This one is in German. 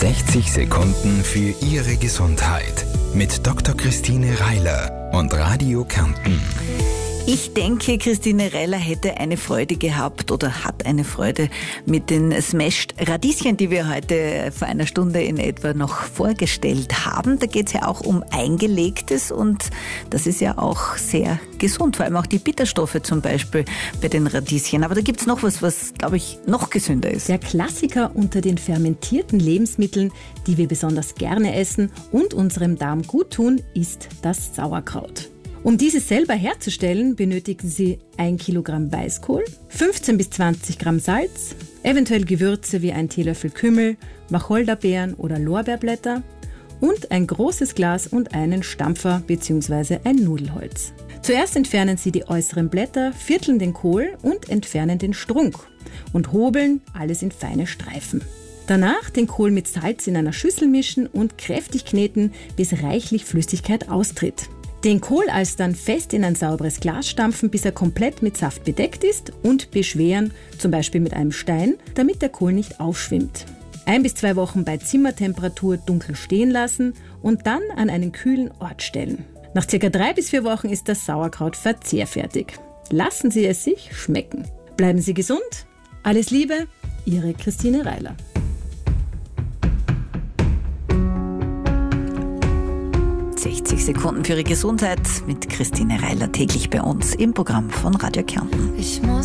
60 Sekunden für Ihre Gesundheit mit Dr. Christine Reiler und Radio Kärnten. Ich denke, Christine Reiler hätte eine Freude gehabt oder hat eine Freude mit den Smashed Radieschen, die wir heute vor einer Stunde in etwa noch vorgestellt haben. Da geht es ja auch um Eingelegtes und das ist ja auch sehr gesund, vor allem auch die Bitterstoffe zum Beispiel bei den Radieschen. Aber da gibt es noch was, glaube ich, noch gesünder ist. Der Klassiker unter den fermentierten Lebensmitteln, die wir besonders gerne essen und unserem Darm gut tun, ist das Sauerkraut. Um dieses selber herzustellen, benötigen Sie 1 Kilogramm Weißkohl, 15 bis 20 Gramm Salz, eventuell Gewürze wie ein Teelöffel Kümmel, Wacholderbeeren oder Lorbeerblätter und ein großes Glas und einen Stampfer bzw. ein Nudelholz. Zuerst entfernen Sie die äußeren Blätter, vierteln den Kohl und entfernen den Strunk und hobeln alles in feine Streifen. Danach den Kohl mit Salz in einer Schüssel mischen und kräftig kneten, bis reichlich Flüssigkeit austritt. Den Kohl alsdann fest in ein sauberes Glas stampfen, bis er komplett mit Saft bedeckt ist und beschweren, zum Beispiel mit einem Stein, damit der Kohl nicht aufschwimmt. 1 bis 2 Wochen bei Zimmertemperatur dunkel stehen lassen und dann an einen kühlen Ort stellen. Nach ca. 3 bis 4 Wochen ist das Sauerkraut verzehrfertig. Lassen Sie es sich schmecken. Bleiben Sie gesund. Alles Liebe, Ihre Christine Reiler. 60 Sekunden für Ihre Gesundheit mit Christine Reiler täglich bei uns im Programm von Radio Kärnten.